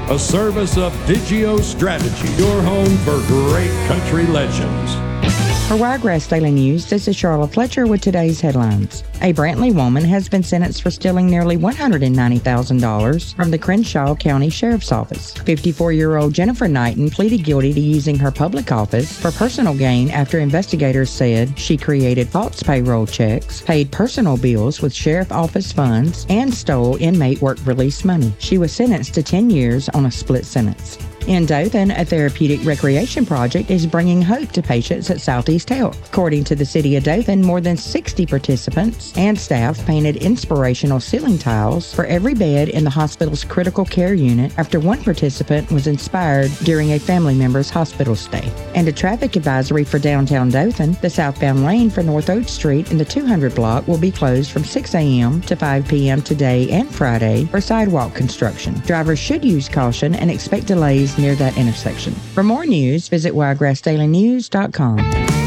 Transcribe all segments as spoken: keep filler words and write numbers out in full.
a service of Digio Strategy, your home for great country legends. For Wiregrass Daily News, this is Charlotte Fletcher with today's headlines. A Brantley woman has been sentenced for stealing nearly one hundred ninety thousand dollars from the Crenshaw County Sheriff's Office. fifty-four-year-old Jennifer Knighton pleaded guilty to using her public office for personal gain after investigators said she created false payroll checks, paid personal bills with sheriff office funds, and stole inmate work release money. She was sentenced to ten years on a split sentence. In Dothan, a therapeutic recreation project is bringing hope to patients at Southeast Health. According to the City of Dothan, more than sixty participants and staff painted inspirational ceiling tiles for every bed in the hospital's critical care unit after one participant was inspired during a family member's hospital stay. And a traffic advisory for downtown Dothan, the southbound lane for North Oak Street in the two hundred block will be closed from six a.m. to five p.m. today and Friday for sidewalk construction. Drivers should use caution and expect delays near that intersection. For more news, visit wiregrass daily news dot com.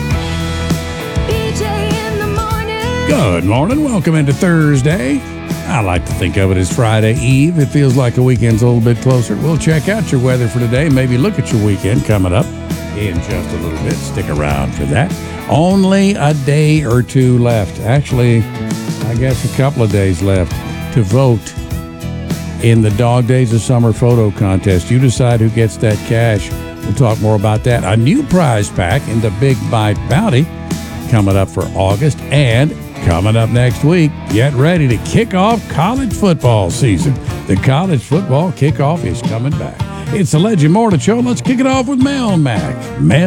Good morning. Welcome into Thursday. I like to think of it as Friday Eve. It feels like the weekend's a little bit closer. We'll check out your weather for today. Maybe look at your weekend coming up in just a little bit. Stick around for that. Only a day or two left. Actually, I guess a couple of days left to vote in the Dog Days of Summer photo contest. You decide who gets that cash. We'll talk more about that. A new prize pack in the Big Bite Bounty coming up for August. And coming up next week, get ready to kick off college football season. The college football kickoff is coming back. It's the Legend Morning Show. Let's kick it off with Mel Mack. Mel